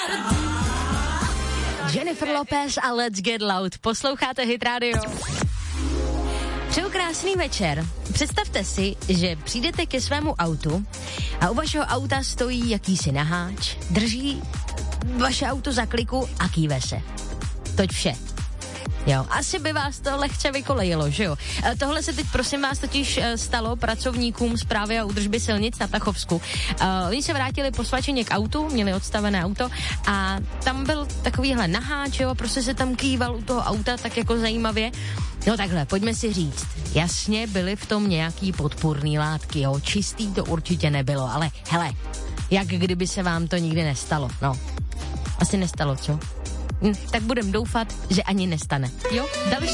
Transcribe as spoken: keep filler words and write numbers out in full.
Jennifer Lopez a Let's Get Loud. Posloucháte Hit Radio. Přeju krásný večer. Představte si, že přijdete ke svému autu a u vašeho auta stojí jakýsi naháč, drží vaše auto za kliku a kýve se. Toť vše. Jo, asi by vás to lehce vykolejilo, že jo? E, tohle se teď prosím vás totiž e, stalo pracovníkům správy a údržby silnic na Tachovsku. E, oni se vrátili po svačině k autu, měli odstavené auto a tam byl takovýhle naháč, jo, prostě se tam kýval u toho auta tak jako zajímavě. No takhle, pojďme si říct. Jasně byly v tom nějaký podpůrný látky, jo, čistý to určitě nebylo, ale hele, jak kdyby se vám to nikdy nestalo, no. Asi nestalo, co? Hm, tak budem doufat, že ani nestane. Jo, další